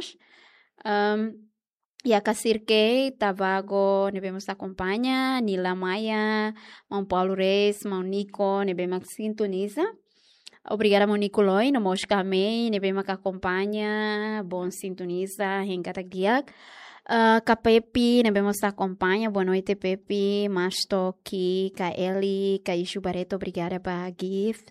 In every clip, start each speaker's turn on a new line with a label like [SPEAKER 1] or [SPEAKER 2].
[SPEAKER 1] nós. E a Casirque, Tavago, nebemos acompanha, Nila Maia, Mão Paulo Reis, Mão Nico, nebemos sintoniza. Obrigada, Monico Loi, no Mosca Mei, nebemos acompanha, bom sintoniza, Hengatak Diak. Ka Pepe, nebemos acompanha, boa noite, Pepe, Mastoki, Ka Eli, Ka Ishu Barreto, obrigada para gift.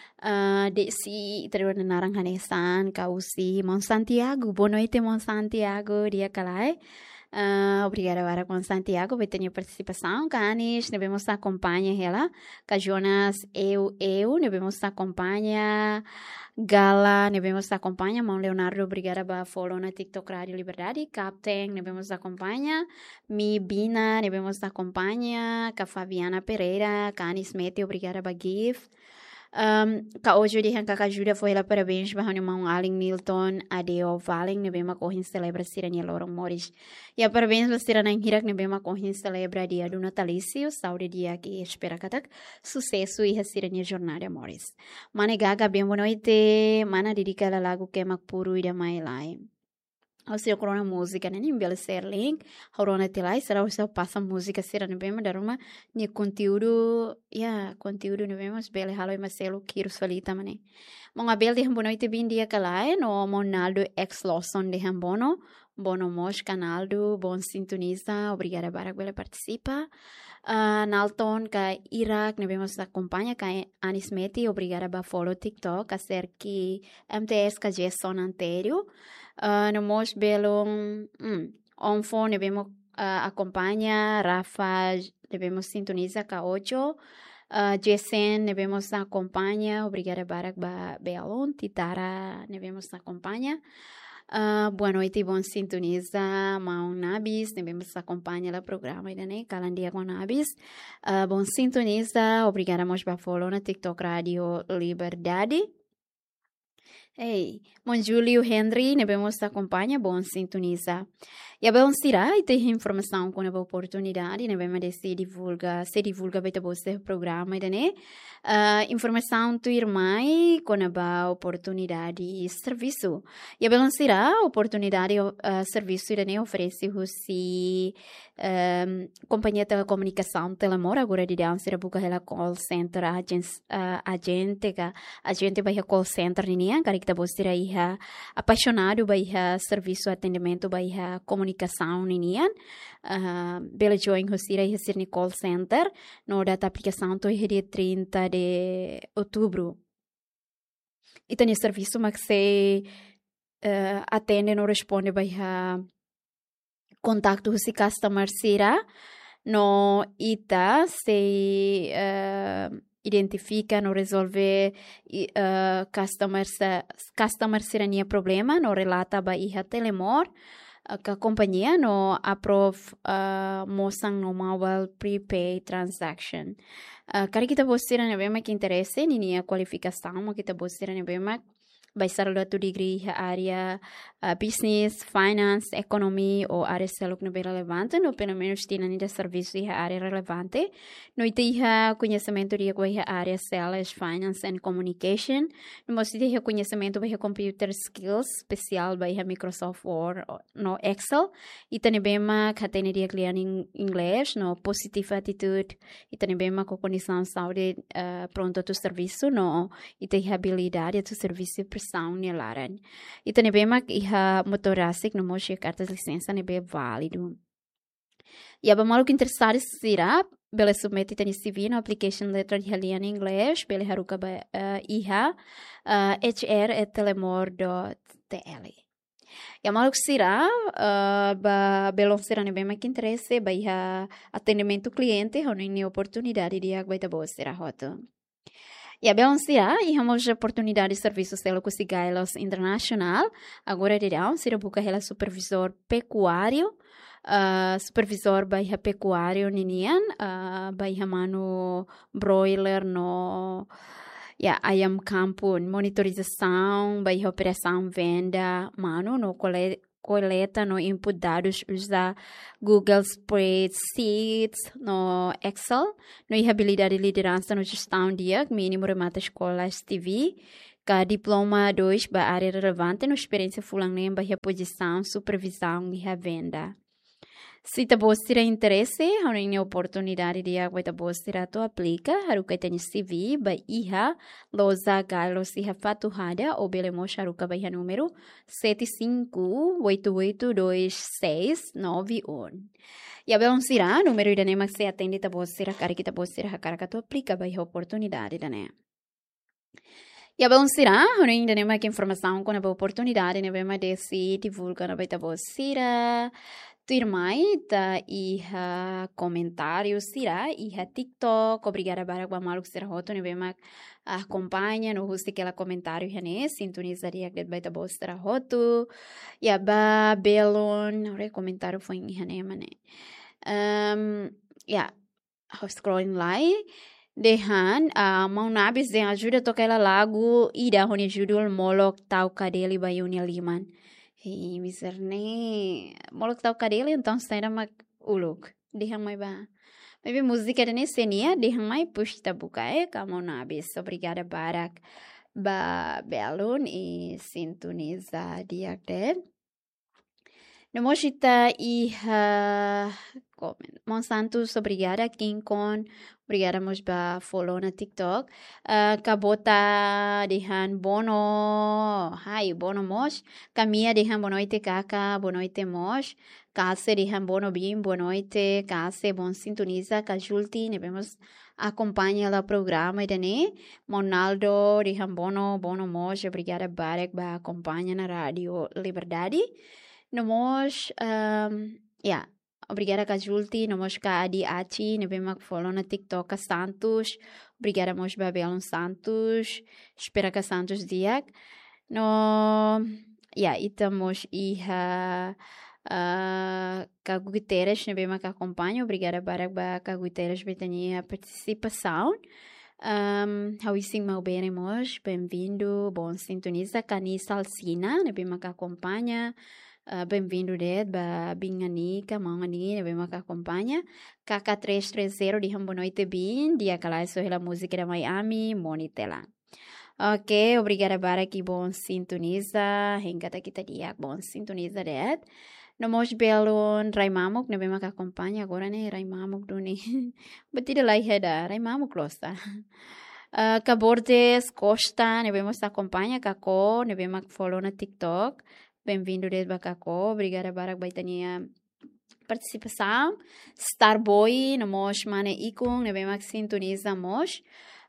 [SPEAKER 1] Desi interior de Naranjanesan, Causi, Mon Santiago, boa noite, Mon Santiago, dia calai. Obrigada para com Santiago por ter participação. Canis, devemos acompanhar ela. Ca Jonas, eu, devemos acompanhar. Gala, devemos acompanhar. Mão Leonardo, obrigada para follow na TikTok Rádio Liberdade. Captain, devemos acompanhar. Mi Bina, devemos acompanhar. Ca Fabiana Pereira, Canis Mete, obrigada para gift. Ka hoje dihan kakajuda foi lá parabéns para o irmão Allen Milton Adeo Valen nebema corrin celebra sirania Lorong Morris e parabéns para sirana hirak nebema corrin celebra dia do natalício saúde dia que espera katak sucesso e sirania jornada Morris manegaga bem boa noite mana dedicada lago que puro e da mai lai ao seu corona música né nem bela ser link corona telai será o seu passa música será né bem dar uma ni conteúdo conteúdo né bem mas bela halo e Marcelo Quiros falita mané monga bel de boa noite bem dia calai no Monaldo ex Lawson de bono mos canaldo bom sintoniza obrigada para que participa Nalton ka Irak ne vemos acompanha ka Anis Meti obrigada para follow TikTok acer que MTS ka Jason anterior no mos belong onfo ne vemos acompanha Rafa ne vemos sintoniza ka 8 Jessen ne vemos acompanha obrigada para Belon Titara ne vemos acompanha boa noite e bom sintoniza Mão Nabis, também nos acompanha no programa, né? Calandia com Nabis. Bom sintoniza, obrigada mais para follow na TikTok Rádio Liberdade. Ei, bom Júlio Henry, né? Nos acompanha, bom sintoniza. E a bom será e tem informação com a oportunidade, né? Vamos se divulga para você o programa, né? Informação tu irmã com a oportunidade e serviço. E a bom será oportunidade serviço, né? Oferece se companhia de telecomunicação Telemor agora de dança será buca ela call center agente vai call center né? Cara que tá você aí apaixonado vai serviço atendimento vai comunicação ninian bela join hosira e ser call center no data aplicação to dia 30 de outubro e tem serviço mas se atende não responde vai contato se customer será no ita se identifica no resolve customer serania problema no relata ba iha Telemor que a companhia no aprove moção no mobile prepaid transaction. Cara kita bosira ne bema que interesse ni a qualificação ma kita bosira ne bema vai ser o degree área business, finance, economy ou área seluk no bem relevante, no pelo menos tem ainda serviço e área relevante. No tem conhecimento de área sales, finance and communication. No mas tem conhecimento de computer skills especial by Microsoft Word no Excel. E também bem que tem de em inglês, no positive attitude. E também bem com condição saúde pronto do serviço, no e tem habilidade do serviço pressão nelaran. E também bem iha motorasik no moshe cartas licença ne be válido. E a maluco interessado será bele submete tani CV no application letter de em inglês bele haruka iha hr@telemor.tl. E a maluco será belon será ne bem mais que interesse ba iha atendimento cliente ou nem oportunidade de agua da boa será rota. E a Beyoncé e temos a oportunidade de serviço dela com Sigailos Internacional. Agora dirão, será busca ela supervisor pecuário, supervisor baia pecuário ninian, baia mano broiler no ayam kampung, monitorização, baia operação venda, mano no coleta no input dados usa Google Spreadsheets no Excel no habilidade de liderança no gestão dia mínimo remata escolas TV Ka diploma 2 ba área relevante no experiência fulang nem ba reposição, supervisão e venda. Se tá tira interesse, há uma oportunidade de água tá tira tu aplica, haruka tem CV ba iha loza galo se fatuhada ou belemos haruka ba número 75882691. E a sira número da nema se atende tá sira cara que tá sira cara que tu aplica ba oportunidade da né. E a sira, ainda nem mais informação com a oportunidade, né? Vemos desse divulga na baita sira. Turmai ta iha comentários sira iha TikTok obrigada para o maluco ser roto ne bema acompanha no host aquela comentário né sintonizaria que vai tá ser roto ya ba belon ore comentário foi iha né mane ya scrolling lá dehan mau nabis de ajuda tocar lagu ida hone judul molok tau kadeli bayunia liman. Hei, misalnya, mau tahu kadeli então saya nak uluk, dihang mai ba. Mas música da nesenia, dihang mai push ta buka kamu nabis. Obrigada barak ba belun e sintoniza diakter. Namoshita iha comment. Monsantos, obrigada Kinkon. Obrigada mos ba follow na TikTok. Kabota dihan bono. Hai bono mos. Camia dihan bonoite kaka, bonoite mos. Kase dihan bono bim, bonoite, kase bon sintoniza, kajulti, ne vemos acompanha o programa né? Monaldo dihan bono mos. Obrigada Barek ba acompanha na rádio Liberdade. Nomos, obrigada Kajulti, nomos ka Adi Achi, nebema follow na TikTok Santos, obrigada mos Babelon Santos, espera ka Santos diak. No, itamos iha ka Guterres, nebema ka acompanha, obrigada barak ba ka Guterres betania participação. Hauising mau beremos, bem-vindo, bom sintoniza, Cani Salsina, nebema ka acompanha. Bem-vindo, Ded, Binganica, Mangani, vem que acompanha. KK330 de Boa Noite Bin, dia que lá é a música da Miami, Monitela. Ok, obrigada, Bara, que bom sintoniza. Hengata kita dia, bom sintoniza, Ded. Nomos belon Raimamuk, ne vem que acompanha agora, né? Raimamuk, Duni. Batida lá, Heda, Raimamuk, Losta. Cabordes Costa, ne vemos acompanha, Kako, ne vem que follow na TikTok. Bem-vindo desde Bacacó, obrigada Barak Baitania participação. Starboy, nós mane ikung, ne bem sintoniza mos.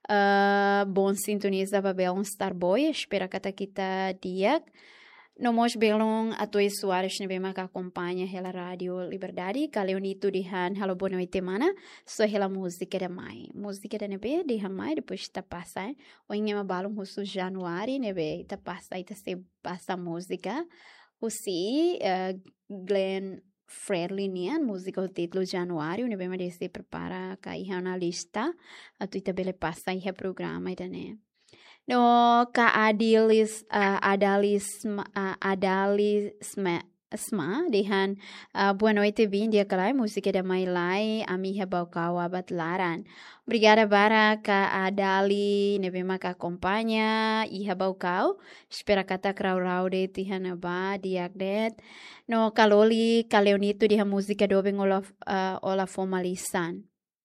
[SPEAKER 1] Bom sintoniza babel um Starboy, espera que kita diak. Nós belong Atoy Soares ne bem acompanha pela rádio Liberdade, Caleonito dihan halo boa noite mana, só hela música da mai. Música da nebe dihan mai depois tá passa, o inha balong husu Januari nebe tá passa ita se passa música. Husi Glenn Fredly nian música o título Januário, nebe ma desse prepara kai na lista, atu ita bele passa iha programa ita né. No ka Adalisma dihan boa noite bin dia kalai música da Mailai amiha baukawa batlaran. Obrigada para ka Adali nebema ka acompanha iha baukau. Espera kata krau de tihan ba diakdet. No kaloli kaleonito diha música dobeng ola formalisan.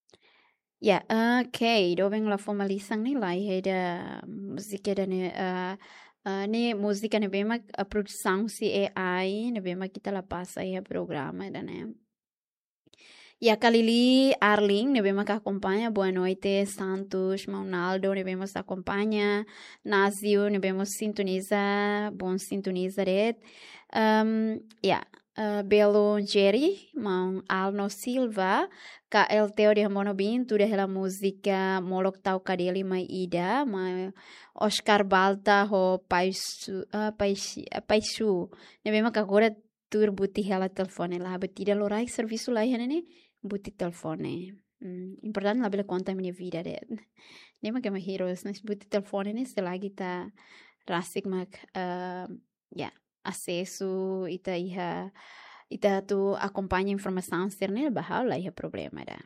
[SPEAKER 1] Dobeng la formalisan ni lai da música da ne música ne bema a produção se AI ne bema kita la passa aí a programa da né. Kalili Arling ne bema que acompanha, boa noite Santos, Maunaldo ne bema que acompanha, Nazio ne bema sintoniza, bom sintoniza red. Belo Jerry, Mang Alno Silva, el Teo de Monobin, tudo a música Molok Tau Kadeli Mai Ida, Mai Oscar Balta ho Paisu, ne que agora tur buti ela telefone lá, batida lorai serviço lá né, buti telefone. Importante lá bela conta minha vida de. Nem que me heroes, mas buti telefone né, se lá kita rasik mak acesso ita tu acompanha informação cernel bahal lá é problema da.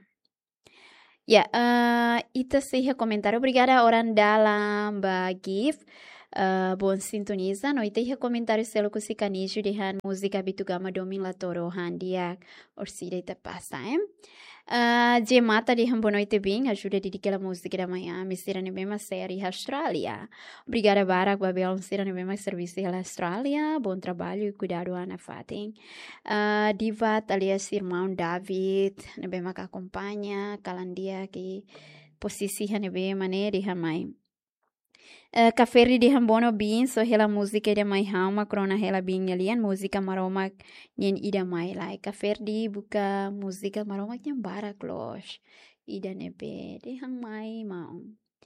[SPEAKER 1] Ita se comentário obrigada orang dalam ba gift Bom sintoniza. Noite e comentário selo com canijo de han música bitugama domin la toro han dia orsida ita passa, de mata de boa noite bem, ajuda a dedicar a música da manhã, me será na mesma série Austrália. Obrigada, Barack Babel, me será na mesma serviço da Austrália. Bom trabalho e cuidado, Ana Fatin. Diva, aliás, irmão David, na mesma que acompanha, calandia que posisi na mesma maneira, de mãe. Café de hambono bin so hela música de mai hama krona hela bin alian música maromak nyen ida mai lai café di buka música maromak nyen bara klos ida nebe de hang mai mau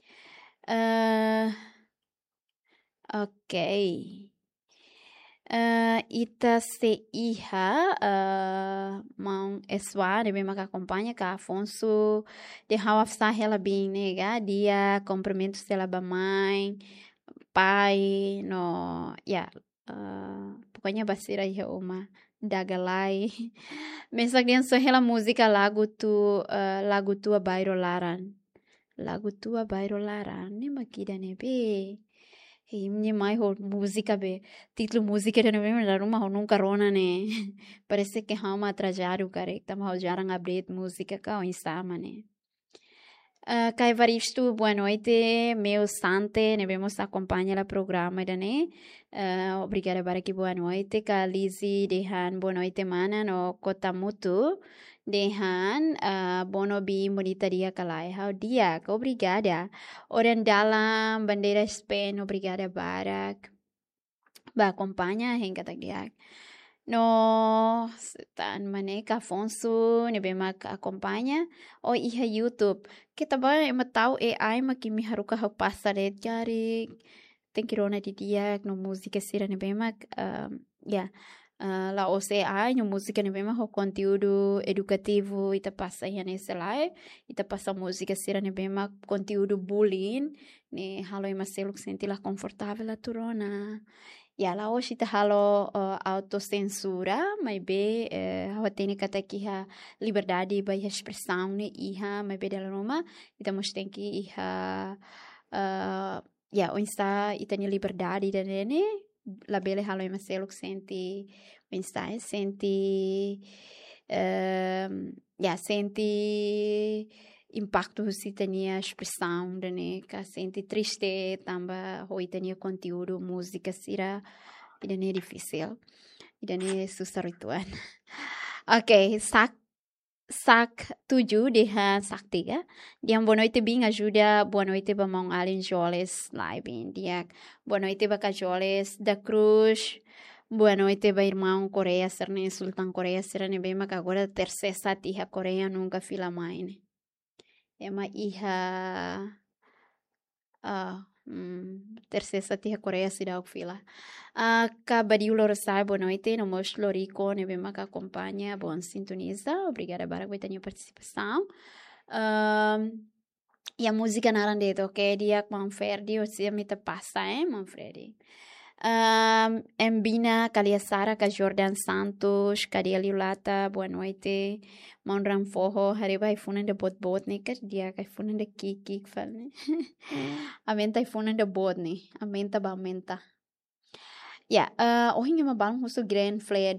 [SPEAKER 1] okay. Ita se hija mão eswa nebe mak acompanha ka Afonso de hawafsa hela bin nega dia cumprimento sela ba mãe pai no pokoknya basira ya uma dagalai mensagem so hela música lagu tua bairro laran ne makida nebe minha mãe música be título música de neve mas uma nunca rona né parece que há uma atrasado correto mas jarang update música ka o insama né Kai Varisto, boa noite, meu sante, ne vemos acompanha o programa, né? Obrigada para que boa noite, ka Lizzie, dehan boa noite, mana, no Kotamutu, dehan bono bi bonita dia kalai, how dia, obrigada. Orang dalam bandeira Spain, obrigada Barak, ba acompanha, henga tak dia. No, tan maneca Afonso, ne bemak acompanha, o iha YouTube. Kita ba tahu AI makin haruka ha passaret jari. Tem que rona di dia no música sira ne bemak lá os AI no música ne bemak o conteúdo educativo ita passa ia nesse lá, ita passa música sira ne bemak conteúdo bullying, ne halo ima seluk senti lá confortável a turona. Lá hoje tá halo autocensura, mas be a tem que ter a liberdade para expressão né iha, mas be dela Roma, então tem que iha o insta e tem liberdade da né, la bele halo e maselo senti, o insta senti senti impacto se tinha expressão, né? Que sente triste, também hoje tinha conteúdo, música, sira, e é difícil, e é susarituan. Ok, sak 7 dia sak 3. Dia boa noite bem ajuda, boa noite para mão Allen Joles live dia. Boa noite para Joles da Cruz. Boa noite para irmão Coreia, Serne Sultan Coreia, Serne bem mas agora terceira tia Coreia nunca fila mais, né? É uma iha terceira tia Coreia se dá o fila. Cabadiu Lorosai, boa noite, no Mos Lorico, ne bem que acompanha, bom sintoniza, obrigada para a tua participação. E a música narandeto, ok, dia Manfredi, ou seja, me te passa, Manfredi. Embina, Caliasara, ka Jordan Santos, Caria Liulata, boa noite. Monram Forro, Hariba iPhone de bot ne ker dia ka iPhone de kik fal ne. Amenta iPhone de bot ne. Amenta ba amenta. Hoje eu bang husto Glenn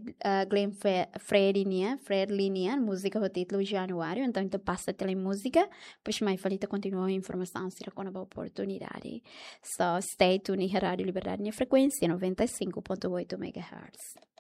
[SPEAKER 1] Fredly nia, música o título Januário, então então passa a música, pois mais falita continua a informação se com a oportunidade. So stay tuned na Rádio Liberdade, minha frequência 95.8 MHz.